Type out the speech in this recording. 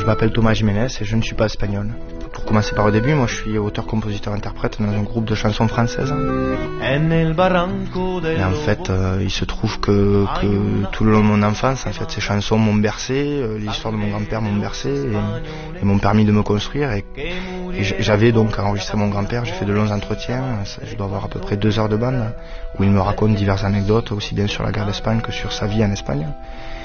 m'appelle Thomas Jiménez et je ne suis pas espagnol. Pour commencer par le début, moi je suis auteur-compositeur-interprète dans un groupe de chansons françaises. Et en fait, il se trouve que tout le long de mon enfance, en fait, ces chansons m'ont bercé, l'histoire de mon grand-père m'ont bercé et m'ont permis de me construire. Et j'avais donc enregistré mon grand-père, j'ai fait de longs entretiens, je dois avoir à peu près 2 heures de bande, où il me raconte diverses anecdotes, aussi bien sur la guerre d'Espagne que sur sa vie en Espagne.